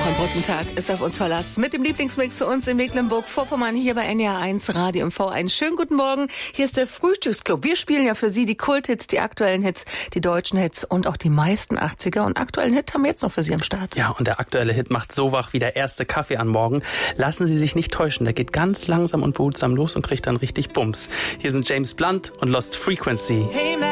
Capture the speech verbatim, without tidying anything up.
ein Brückentag ist auf uns verlassen. Mit dem Lieblingsmix für uns in Mecklenburg-Vorpommern hier bei N D R eins Radio M V. Einen schönen guten Morgen. Hier ist der Frühstücksclub. Wir spielen ja für Sie die Kulthits, die aktuellen Hits, die deutschen Hits und auch die meisten achtziger. Und aktuellen Hit haben wir jetzt noch für Sie am Start. Ja, und der aktuelle Hit macht so wach wie der erste Kaffee am Morgen. Lassen Sie sich nicht täuschen. Der geht ganz langsam und behutsam los und kriegt dann richtig Bums. Hier sind James Blunt und Lost Frequency. Hey,